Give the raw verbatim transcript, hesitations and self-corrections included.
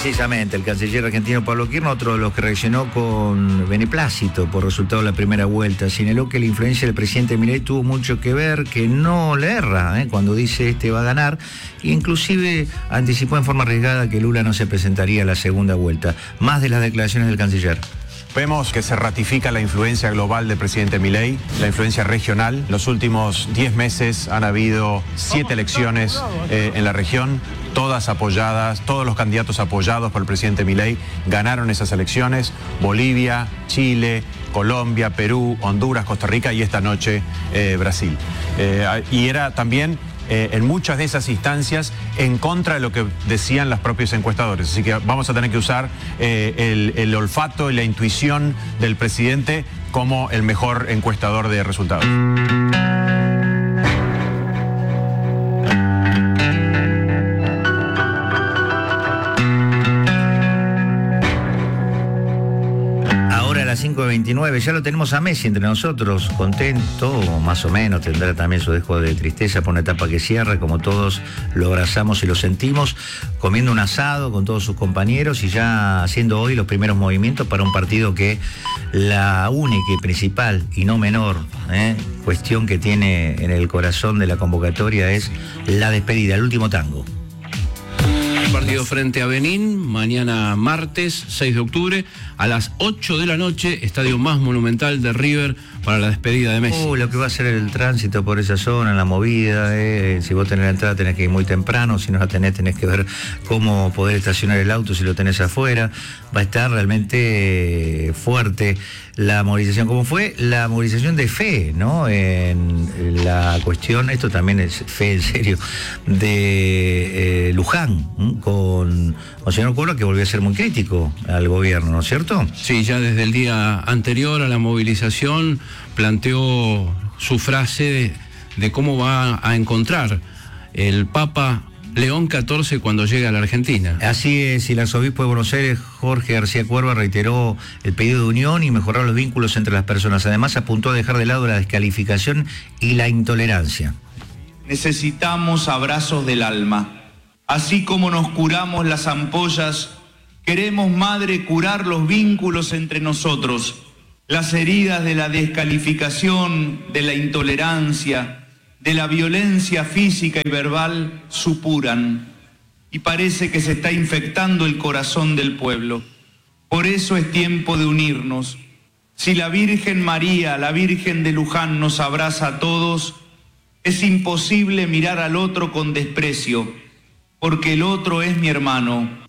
Precisamente, el canciller argentino Pablo Kirchner, otro de los que reaccionó con beneplácito por resultado de la primera vuelta, señaló que la influencia del presidente Milei tuvo mucho que ver, que no le erra ¿eh? cuando dice este va a ganar, e inclusive anticipó en forma arriesgada que Lula no se presentaría a la segunda vuelta. Más de las declaraciones del canciller. Vemos que se ratifica la influencia global del presidente Milei, la influencia regional. Los últimos diez meses han habido siete elecciones eh, en la región, todas apoyadas, todos los candidatos apoyados por el presidente Milei ganaron esas elecciones. Bolivia, Chile, Colombia, Perú, Honduras, Costa Rica y esta noche eh, Brasil. Eh, y era también Eh, en muchas de esas instancias en contra de lo que decían los propios encuestadores. Así que vamos a tener que usar eh, el, el olfato y la intuición del presidente como el mejor encuestador de resultados. cinco veintinueve, ya lo tenemos a Messi entre nosotros, contento, más o menos, tendrá también su dejo de tristeza por una etapa que cierra, como todos lo abrazamos y lo sentimos, comiendo un asado con todos sus compañeros y ya haciendo hoy los primeros movimientos para un partido que la única y principal y no menor ¿eh? cuestión que tiene en el corazón de la convocatoria es la despedida, el último tango. Partido frente a Benín, mañana martes seis de octubre, a las ocho de la noche, estadio más monumental de River para la despedida de Messi. Uh, lo que va a ser el tránsito por esa zona, la movida, eh. si vos tenés la entrada tenés que ir muy temprano, si no la tenés tenés que ver cómo poder estacionar el auto si lo tenés afuera. Va a estar realmente fuerte la movilización, como fue la movilización de fe, ¿no? En la cuestión, esto también es fe en serio, de eh, Luján, ¿m? con Monseñor Cuerva, que volvió a ser muy crítico al gobierno, ¿no es cierto? Sí, ya desde el día anterior a la movilización planteó su frase de, de cómo va a encontrar el Papa León catorce cuando llega a la Argentina. Así es, y el arzobispo de Buenos Aires, Jorge García Cuerva, reiteró el pedido de unión y mejorar los vínculos entre las personas. Además, apuntó a dejar de lado la descalificación y la intolerancia. Necesitamos abrazos del alma. Así como nos curamos las ampollas, queremos, Madre, curar los vínculos entre nosotros. Las heridas de la descalificación, de la intolerancia, de la violencia física y verbal supuran, y parece que se está infectando el corazón del pueblo. Por eso es tiempo de unirnos. Si la Virgen María, la Virgen de Luján, nos abraza a todos, es imposible mirar al otro con desprecio, porque el otro es mi hermano,